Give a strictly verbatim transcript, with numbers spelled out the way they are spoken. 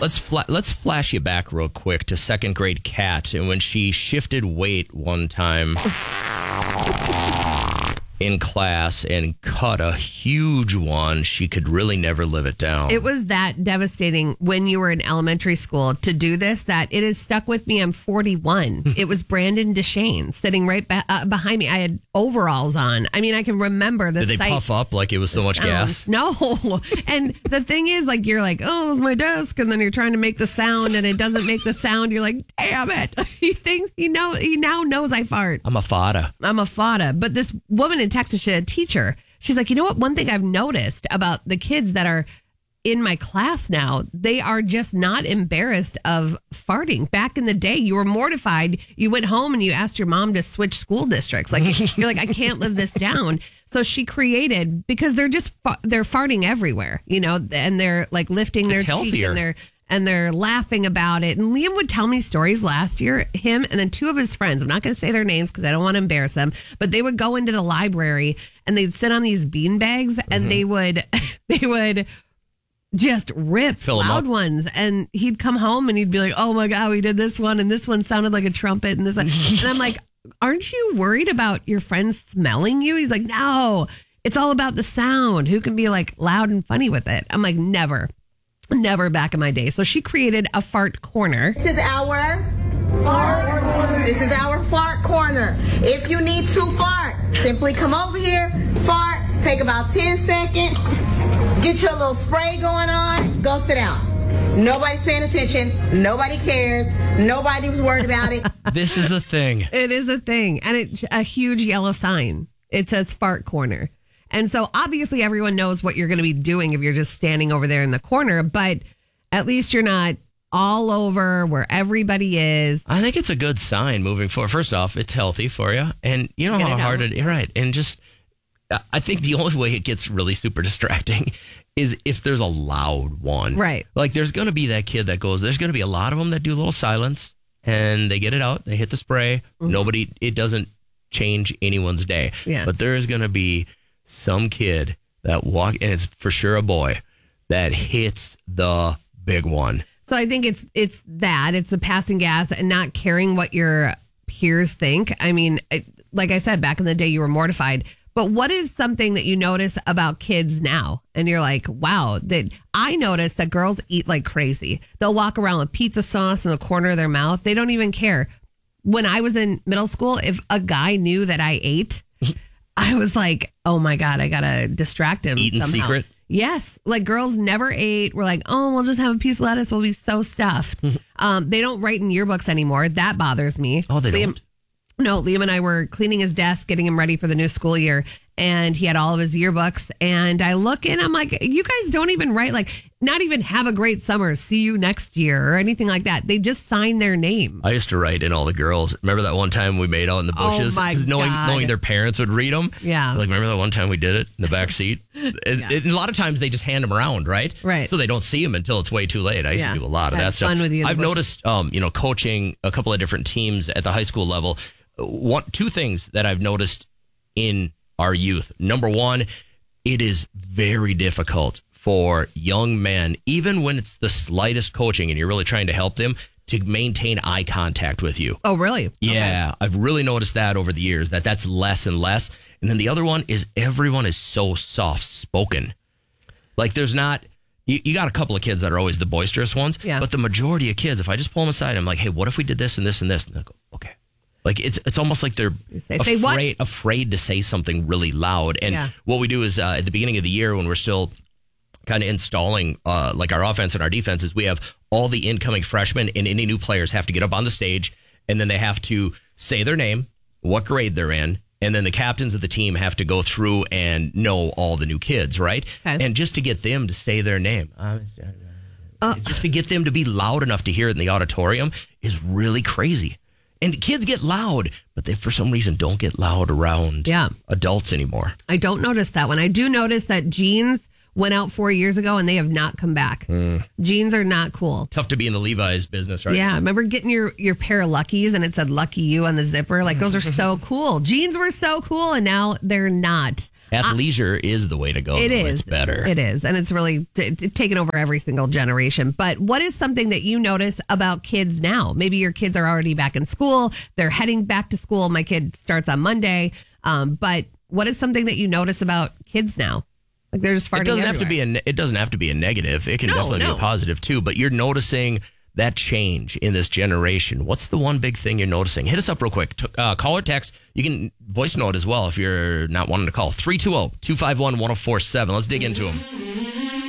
let's fla- let's flash you back real quick to second grade Kat, and when she shifted weight one time in class and cut a huge one, she could really never live it down. It was that devastating when you were in elementary school to do this that it has stuck with me. I'm forty-one. It was Brandon Deshane sitting right be- uh, behind me. I had overalls on. I mean, I can remember the Did they sight, puff up like it was so much sound. gas? No. And the thing is, like, you're like, oh, it's my desk. And then you're trying to make the sound and it doesn't make the sound. You're like, damn it. He thinks he know he now knows I fart. I'm a fada. I'm a fada. But this woman in Texas, she had a teacher. She's like, you know what? One thing I've noticed about the kids that are in my class now, they are just not embarrassed of farting. Back in the day, you were mortified. You went home and you asked your mom to switch school districts. Like, you're like, I can't live this down. So she created, because they're just, they're farting everywhere, you know, and they're like lifting their It's cheek healthier. and they're, and they're laughing about it. And Liam would tell me stories last year, him and then two of his friends. I'm not going to say their names because I don't want to embarrass them, but they would go into the library and they'd sit on these bean bags and mm-hmm. they would, they would just rip Fill loud ones. And he'd come home and he'd be like, oh my God, we did this one. And this one sounded like a trumpet. And this one. And I'm like, aren't you worried about your friends smelling you? He's like, no, it's all about the sound. Who can be like loud and funny with it? I'm like, never. Never back in my day. So she created a fart corner. This is our fart corner. This is our fart corner. If you need to fart, simply come over here, fart, take about ten seconds, get your little spray going on, go sit down. Nobody's paying attention. Nobody cares. Nobody was worried about it. This is a thing. It is a thing. And it's a huge yellow sign. It says fart corner. And so obviously everyone knows what you're going to be doing if you're just standing over there in the corner, but at least you're not all over where everybody is. I think it's a good sign moving forward. First off, it's healthy for you. And you know Get how it hard out. it is. Right. And just, I think the only way it gets really super distracting is if there's a loud one. Right. Like there's going to be that kid that goes, there's going to be a lot of them that do a little silence and they get it out. They hit the spray. Mm-hmm. Nobody, it doesn't change anyone's day. Yeah. But there is going to be some kid that walk, and it's for sure a boy, that hits the big one. So I think it's it's that. It's the passing gas and not caring what your peers think. I mean, it, like I said, back in the day, you were mortified. But what is something that you notice about kids now? And you're like, wow, that I noticed that girls eat like crazy. They'll walk around with pizza sauce in the corner of their mouth. They don't even care. When I was in middle school, if a guy knew that I ate, I was like, oh my God, I got to distract him. Eat in somehow. secret? Yes. Like girls never ate. We're like, oh, we'll just have a piece of lettuce. We'll be so stuffed. um, they don't write in yearbooks anymore. That bothers me. Oh, they Liam, don't? No, Liam and I were cleaning his desk, getting him ready for the new school year. And he had all of his yearbooks. And I look in, I'm like, you guys don't even write, like, not even have a great summer, see you next year or anything like that. They just sign their name. I used to write in all the girls. Remember that one time we made out in the bushes? Oh my 'Cause knowing, God. knowing their parents would read them. Yeah. Like, remember that one time we did it in the back seat? And, Yeah. and a lot of times they just hand them around, right? Right. So they don't see them until it's way too late. I used Yeah. to do a lot of Had that stuff. fun with you in the I've bushes. noticed, um, you know, coaching a couple of different teams at the high school level. One, two things that I've noticed in our youth. Number one, it is very difficult for young men, even when it's the slightest coaching and you're really trying to help them, to maintain eye contact with you. Oh, really? Yeah, okay. I've really noticed that over the years, that that's less and less. And then the other one is everyone is so soft-spoken. Like there's not, you, you got a couple of kids that are always the boisterous ones, Yeah. but the majority of kids, if I just pull them aside, I'm like, hey, what if we did this and this and this? And they'll go, okay. Like it's it's almost like they're say, say what? afraid, afraid to say something really loud. And Yeah. what we do is uh, at the beginning of the year when we're still kind of installing uh, like our offense and our defense is we have all the incoming freshmen and any new players have to get up on the stage and then they have to say their name, what grade they're in, and then the captains of the team have to go through and know all the new kids, right? Okay. And just to get them to say their name, uh, Uh. just to get them to be loud enough to hear it in the auditorium is really crazy. And kids get loud, but they, for some reason, don't get loud around Yeah. adults anymore. I don't notice that one. I do notice that jeans went out four years ago and they have not come back. Mm. Jeans are not cool. Tough to be in the Levi's business, right? Yeah, remember getting your, your pair of Luckies and it said Lucky You on the zipper? Like, those are so cool. Jeans were so cool and now they're not. Athleisure is the way to go. It though. is. It's better. It is. And it's really t- t- taken over every single generation. But what is something that you notice about kids now? Maybe your kids are already back in school. They're heading back to school. My kid starts on Monday. Um, but what is something that you notice about kids now? Like they're just farting It doesn't have to everywhere. be a. It doesn't have to be a negative. It can No, definitely no. be a positive too. But you're noticing that change in this generation. What's the one big thing you're noticing? Hit us up real quick. T- Uh, call or text. You can voice note as well if you're not wanting to call. three two zero, two five one, one zero four seven. Let's dig into them.